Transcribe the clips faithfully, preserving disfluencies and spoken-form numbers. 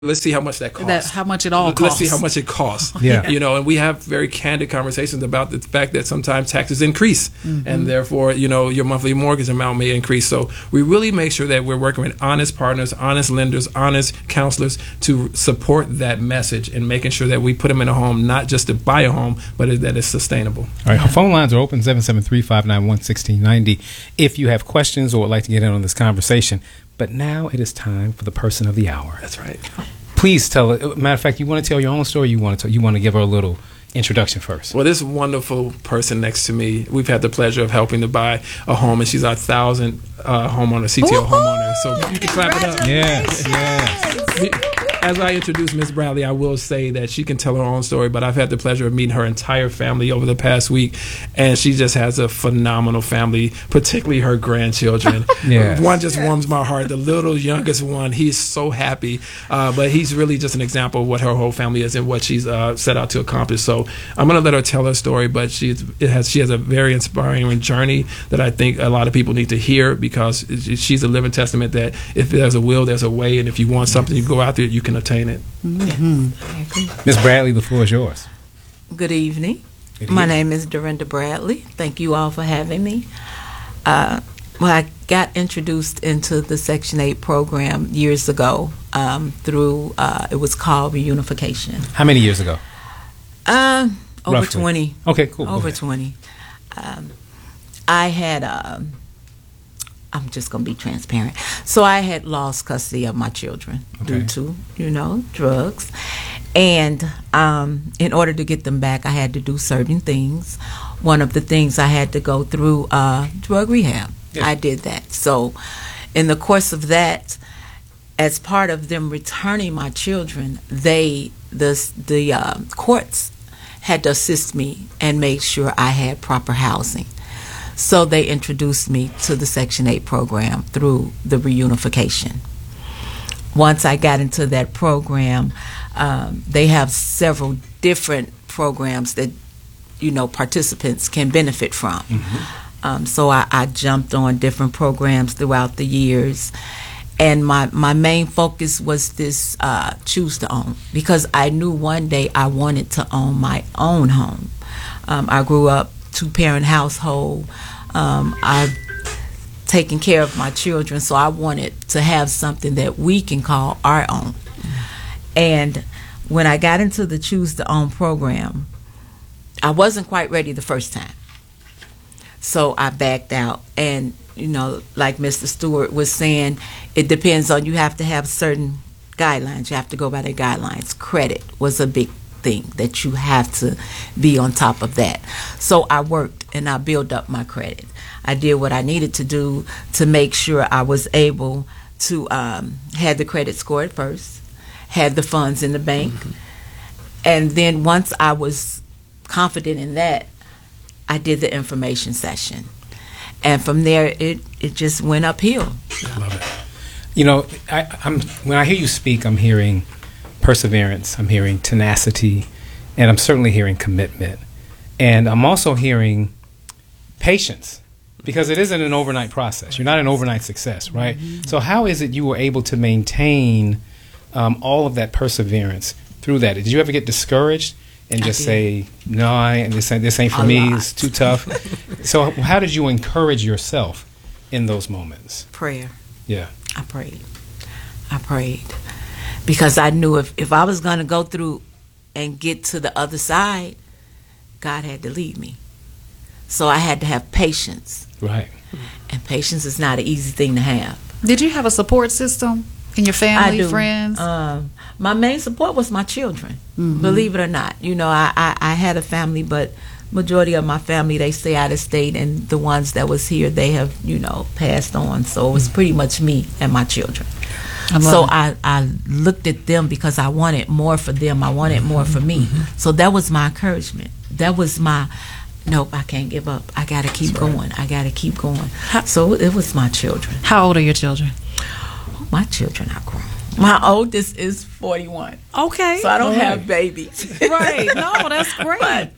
let's see how much that costs. That, how much it all let's costs. see how much it costs. Yeah. You know, and we have very candid conversations about the fact that sometimes taxes increase, mm-hmm. and therefore, you know, your monthly mortgage amount may increase. So we really make sure that we're working with honest partners, honest lenders, honest counselors to support that message and making sure that we put them in a home, not just to buy a home, but that it's sustainable. All right, yeah. Our phone lines are open, seven seven three, five nine one, one six nine zero. If you have questions or would like to get in on this conversation. But now it is time for the person of the hour. That's right. Please tell it. Matter of fact, you want to tell your own story? You want to tell, you want to give her a little introduction first? Well, this wonderful person next to me, we've had the pleasure of helping to buy a home, and she's our thousand uh, homeowner, C T O Woo-hoo! homeowner. So you can clap it up. Yes, yes. As I introduce Miz Bradley, I will say that she can tell her own story, but I've had the pleasure of meeting her entire family over the past week, and she just has a phenomenal family, particularly her grandchildren. Yes. One just warms my heart. The little youngest one, he's so happy, uh, but he's really just an example of what her whole family is and what she's uh, set out to accomplish. So I'm going to let her tell her story, but she's, it has, she has a very inspiring journey that I think a lot of people need to hear, because she's a living testament that if there's a will, there's a way, and if you want something, you go out there, you can attain it. Mm-hmm. Miz Bradley, the floor is yours. Good evening. Good My evening. name is Dorinda Bradley. Thank you all for having me. Uh, well, I got introduced into the Section eight program years ago um, through, uh, it was called Reunification. How many years ago? Uh, over Roughly. twenty. Okay, cool. Go Over ahead. twenty. Um, I had, um, I'm just going to be transparent. So I had lost custody of my children Okay. due to, you know, drugs. And um, in order to get them back, I had to do certain things. One of the things I had to go through uh, drug rehab. Yeah. I did that. So in the course of that, as part of them returning my children, they, the, the uh, courts had to assist me and make sure I had proper housing. So they introduced me to the Section eight program through the reunification. Once I got into that program, um, they have several different programs that, you know, participants can benefit from. Mm-hmm. Um, so I, I jumped on different programs throughout the years. And my, my main focus was this uh, choose to own, because I knew one day I wanted to own my own home. Um, I grew up two-parent household. Um, I've taken care of my children, so I wanted to have something that we can call our own. And when I got into the Choose to Own program, I wasn't quite ready the first time. So I backed out. And, you know, like Mister Stewart was saying, it depends on, you have to have certain guidelines. You have to go by the guidelines. Credit was a big thing that you have to be on top of that. So I worked and I built up my credit. I did what I needed to do to make sure I was able to um, have the credit score at first, had the funds in the bank, mm-hmm. and then once I was confident in that, I did the information session. And from there, it, it just went uphill. I love it. You know, I, I'm when I hear you speak, I'm hearing perseverance, I'm hearing tenacity, and I'm certainly hearing commitment. And I'm also hearing patience, because it isn't an overnight process. You're not an overnight success, right? Mm-hmm. So how is it you were able to maintain um, all of that perseverance through that? Did you ever get discouraged and just say, no, I ain't, this, ain't, this ain't for A me, lot. it's too tough? So how did you encourage yourself in those moments? Prayer. Yeah. I prayed. I prayed. Because I knew if, if I was going to go through and get to the other side, God had to lead me. So I had to have patience. Right. And patience is not an easy thing to have. Did you have a support system in your family, I do. friends? Um, my main support was my children, Mm-hmm. believe it or not. You know, I, I, I had a family, but majority of my family, they stay out of state, and the ones that was here, they have, you know, passed on. So it was pretty much me and my children. I love So it. I, I looked at them because I wanted more for them. I wanted more for me. So that was my encouragement. That was my, nope, I can't give up. I got to keep That's right. going. I got to keep going. So it was my children. How old are your children? My children are grown. My oldest is forty-one. Okay. So I don't All right. have babies. Right. No, that's great. But,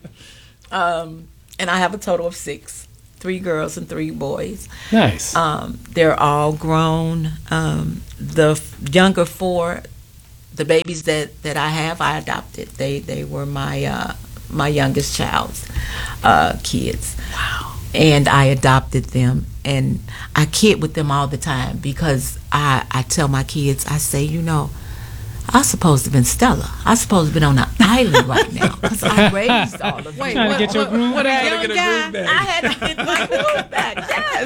um, and I have a total of six. Three girls and three boys. Nice. Um, they're all grown. Um, the f- younger four, the babies that, that I have, I adopted. They they were my uh, my youngest child's uh, kids. Wow. And I adopted them, and I kid with them all the time because I, I tell my kids, I say, you know, I was supposed to have been Stella. I was supposed to have been on an island right now because I raised all of them. Wait, Trying to what, get your what, groove what, back. a young Get a guy? groove back. I had to get my groove back,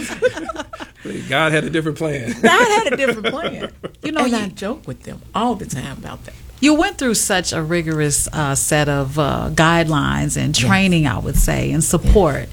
yes. God had a different plan. I had a different plan. You know, and you, I joke with them all the time about that. you went through such a rigorous uh, set of uh, guidelines and training, I would say, and support.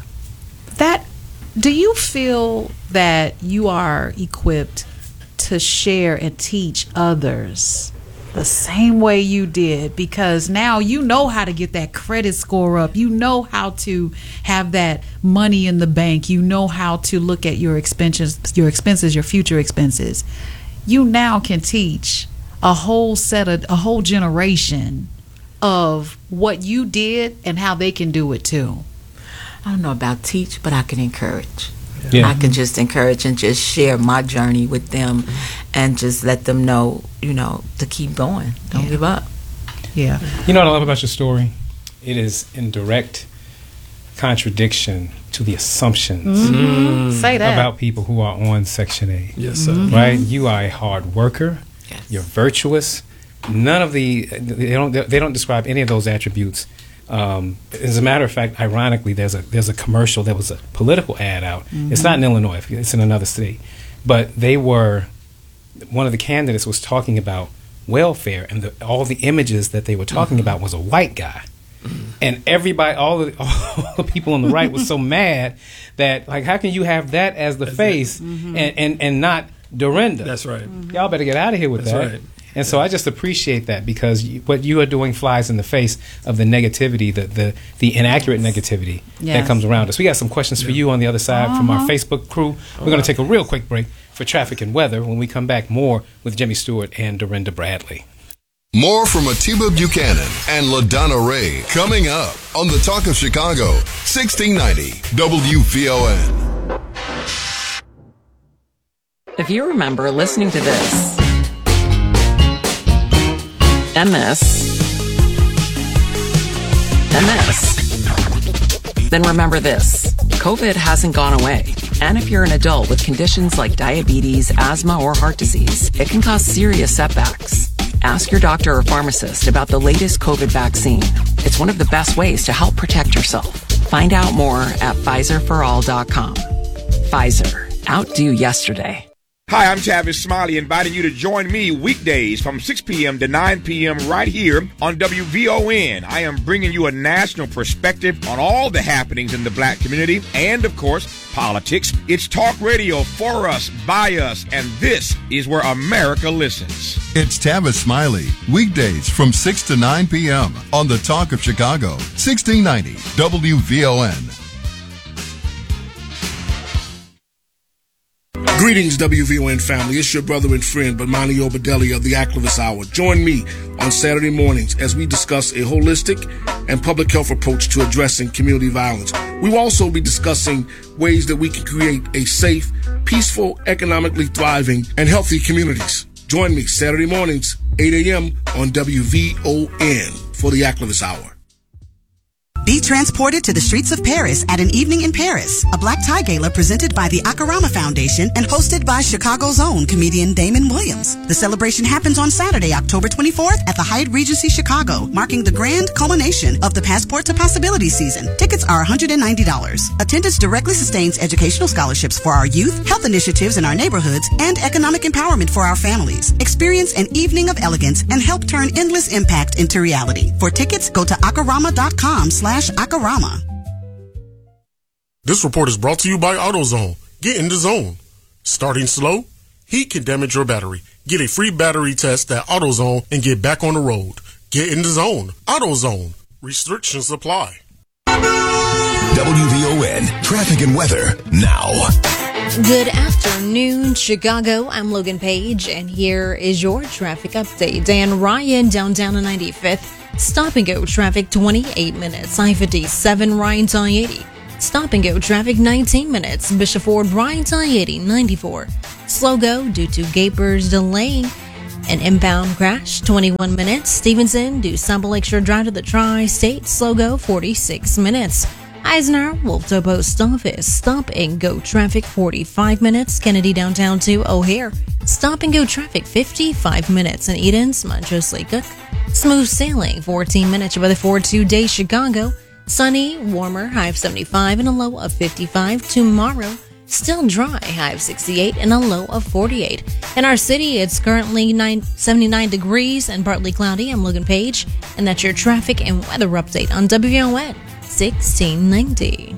That, do you feel that you are equipped to share and teach others the same way you did? Because now you know how to get that credit score up. You know how to have that money in the bank. You know how to look at your expenses, your expenses, your future expenses. You now can teach a whole set of a whole generation of what you did and how they can do it too. I don't know about teach, but I can encourage. Yeah. I can just encourage and just share my journey with them and just let them know, you know, to keep going. Don't Yeah. give up. Yeah. You know what I love about your story? It is in direct contradiction to the assumptions Mm-hmm. Say that. about people who are on Section eight. Yes, sir. Right? You are a hard worker. Yes. You're virtuous. None of the they don't they don't describe any of those attributes. Um, as a matter of fact, ironically, there's a there's a commercial. There was a political ad out. Mm-hmm. It's not in Illinois. It's in another state. But they were one of the candidates was talking about welfare, and the, all the images that they were talking Mm-hmm. about was a white guy. And everybody, all the, all the people on the right was so mad that, like, how can you have that as the That's face Mm-hmm. and, and, and not Dorinda? That's right. Y'all better get out of here with That's that. right. And so I just appreciate that because you, what you are doing flies in the face of the negativity, the the, the inaccurate negativity that Yes. comes around us. We got some questions for you on the other side from our Uh-huh. Facebook crew. We're going to take a real quick break for traffic and weather. When we come back, more with Jimmy Stewart and Dorinda Bradley. More from Atiba Buchanan and LaDonna Ray coming up on the Talk of Chicago, sixteen ninety W V O N. If you remember listening to this and this and this, then remember this. COVID hasn't gone away. And if you're an adult with conditions like diabetes, asthma, or heart disease, it can cause serious setbacks. Ask your doctor or pharmacist about the latest COVID vaccine. It's one of the best ways to help protect yourself. Find out more at Pfizer for all dot com. Pfizer. Outdo yesterday. Hi, I'm Tavis Smiley, inviting you to join me weekdays from six p.m. to nine p.m. right here on W V O N. I am bringing you a national perspective on all the happenings in the black community and, of course, politics. It's talk radio for us, by us, and this is where America listens. It's Tavis Smiley, weekdays from six to nine p.m. on the Talk of Chicago, sixteen ninety W V O N. Greetings, W V O N family. It's your brother and friend, Bomani Obadeli of the Activist Hour. Join me on Saturday mornings as we discuss a holistic and public health approach to addressing community violence. We will also be discussing ways that we can create a safe, peaceful, economically thriving, and healthy communities. Join me Saturday mornings, eight a.m. on W V O N for the Activist Hour. Be transported to the streets of Paris at an evening in Paris, a black tie gala presented by the Akarama Foundation and hosted by Chicago's own comedian Damon Williams. The celebration happens on Saturday, October twenty-fourth at the Hyatt Regency Chicago, marking the grand culmination of the Passport to Possibility season. Tickets are one hundred ninety dollars. Attendance directly sustains educational scholarships for our youth, health initiatives in our neighborhoods, and economic empowerment for our families. Experience an evening of elegance and help turn endless impact into reality. For tickets, go to akarama.com slash Akarama. This report is brought to you by AutoZone. Get in the zone. Starting slow? Heat can damage your battery. Get a free battery test at AutoZone and get back on the road. Get in the zone. AutoZone. Restrictions apply. W V O N traffic and weather now. Good afternoon, Chicago. I'm Logan Page, and here is your traffic update. Dan Ryan, downtown on ninety-fifth. Stop and go traffic twenty-eight minutes. I fifty-seven, Ryan to I eighty. Stop and go traffic nineteen minutes. Bishop Ford, Ryan to I eighty, ninety-four. Slow go due to Gapers delaying. An inbound crash, twenty-one minutes. Stevenson, DuSable Lakeshore Drive to the Tri-State, slow go, forty-six minutes. Eisenhower, Wolftown Post Office, stop and go traffic, forty-five minutes. Kennedy downtown to O'Hare, stop and go traffic, fifty-five minutes. And Edens, Montrose Lake Cook, smooth sailing, fourteen minutes. Weather for today, Chicago, sunny, warmer, high of seventy-five and a low of fifty-five. Tomorrow, still dry, high of sixty-eight and a low of forty-eight. In our city, it's currently nine, seventy-nine degrees and partly cloudy. I'm Logan Page, and that's your traffic and weather update on W V O N sixteen ninety.